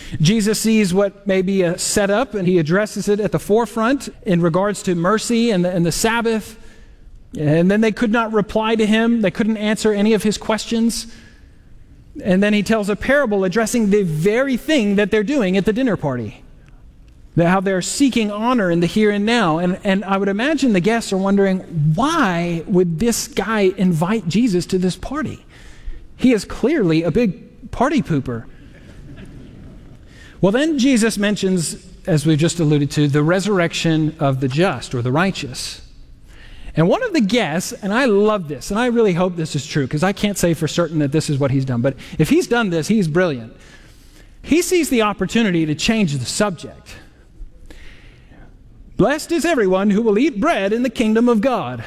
Jesus sees what may be a setup, and he addresses it at the forefront in regards to mercy and the Sabbath. And then they could not reply to him. They couldn't answer any of his questions. And then he tells a parable addressing the very thing that they're doing at the dinner party. How they're seeking honor in the here and now. And I would imagine the guests are wondering, why would this guy invite Jesus to this party? He is clearly a big party pooper. Well, then Jesus mentions, as we've just alluded to, the resurrection of the just or the righteous. And one of the guests, and I love this, and I really hope this is true, because I can't say for certain that this is what he's done, but if he's done this, he's brilliant. He sees the opportunity to change the subject. Blessed is everyone who will eat bread in the kingdom of God.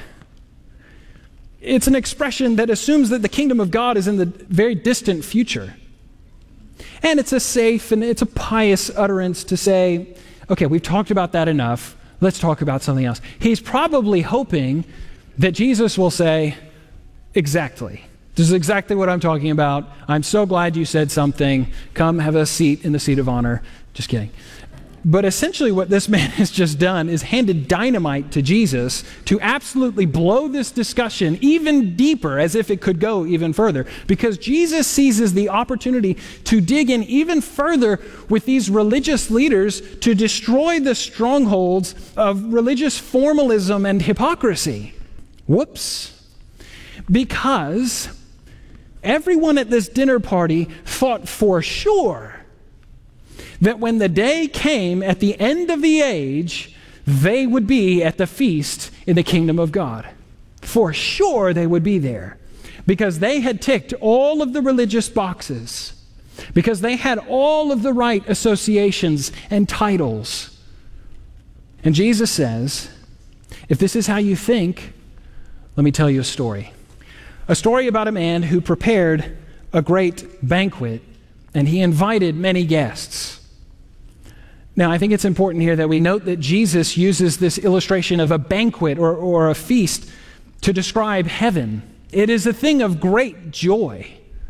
It's an expression that assumes that the kingdom of God is in the very distant future. And it's a safe and it's a pious utterance to say, okay, we've talked about that enough. Let's talk about something else. He's probably hoping that Jesus will say, exactly. This is exactly what I'm talking about. I'm so glad you said something. Come have a seat in the seat of honor. Just kidding. But essentially what this man has just done is handed dynamite to Jesus to absolutely blow this discussion even deeper, as if it could go even further. Because Jesus seizes the opportunity to dig in even further with these religious leaders to destroy the strongholds of religious formalism and hypocrisy. Whoops. Because everyone at this dinner party thought for sure that when the day came at the end of the age, they would be at the feast in the kingdom of God. For sure they would be there, because they had ticked all of the religious boxes, because they had all of the right associations and titles. And Jesus says, if this is how you think, let me tell you a story. A story about a man who prepared a great banquet, and he invited many guests. Now, I think it's important here that we note that Jesus uses this illustration of a banquet or a feast to describe heaven. It is a thing of great joy.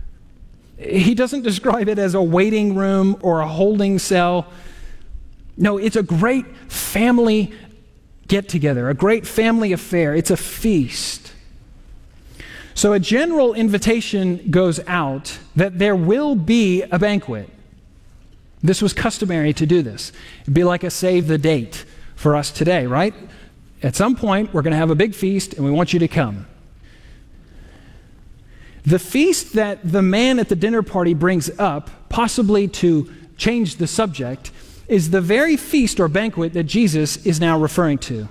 He doesn't describe it as a waiting room or a holding cell. No, it's a great family get-together, a great family affair. It's a feast. So a general invitation goes out that there will be a banquet. This was customary to do this. It'd be like a save the date for us today, right? At some point, we're going to have a big feast, and we want you to come. The feast that the man at the dinner party brings up, possibly to change the subject, is the very feast or banquet that Jesus is now referring to.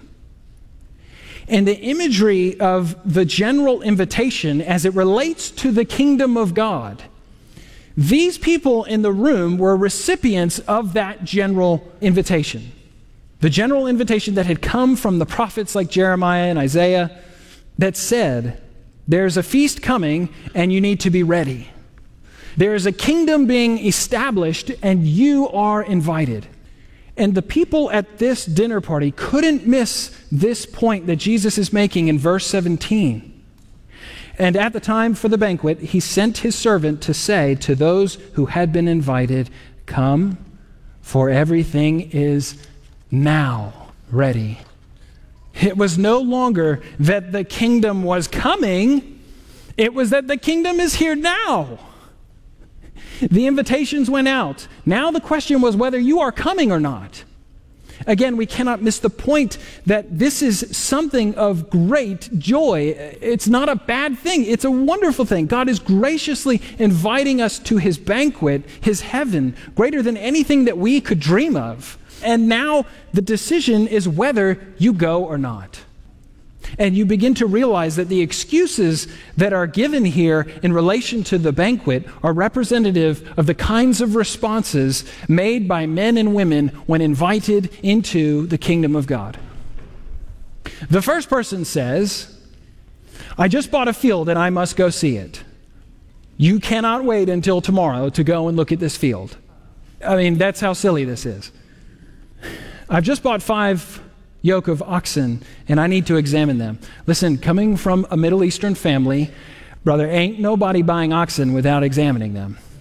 And the imagery of the general invitation as it relates to the kingdom of God, these people in the room were recipients of that general invitation. The general invitation that had come from the prophets like Jeremiah and Isaiah that said, there's a feast coming and you need to be ready. There is a kingdom being established and you are invited. And the people at this dinner party couldn't miss this point that Jesus is making in verse 17. And at the time for the banquet, he sent his servant to say to those who had been invited, come, for everything is now ready. It was no longer that the kingdom was coming, it was that the kingdom is here now. The invitations went out. Now the question was whether you are coming or not. Again, we cannot miss the point that this is something of great joy. It's not a bad thing. It's a wonderful thing. God is graciously inviting us to his banquet, his heaven, greater than anything that we could dream of. And now the decision is whether you go or not. And you begin to realize that the excuses that are given here in relation to the banquet are representative of the kinds of responses made by men and women when invited into the kingdom of God. The first person says, I just bought a field and I must go see it. You cannot wait until tomorrow to go and look at this field. I mean, that's how silly this is. I've just bought 5 yoke of oxen, and I need to examine them. Listen, coming from a Middle Eastern family, brother, ain't nobody buying oxen without examining them.